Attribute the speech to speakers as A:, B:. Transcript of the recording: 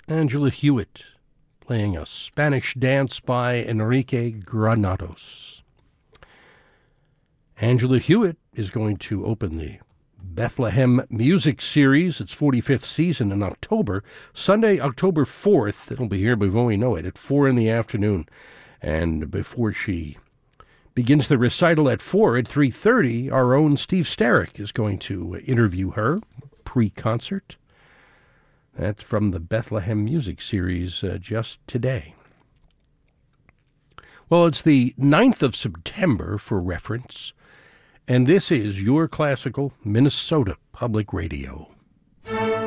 A: Angela Hewitt playing a Spanish dance by Enrique Granados. Angela Hewitt is going to open the Bethlehem Music Series, its 45th season, in October. Sunday, October 4th, it'll be here before we know it, at 4 in the afternoon. And before she begins the recital at 4, at 3:30, our own Steve Starrick is going to interview her pre-concert. That's from the Bethlehem Music Series just today. Well, it's the 9th of September, for reference, and this is your classical Minnesota Public Radio.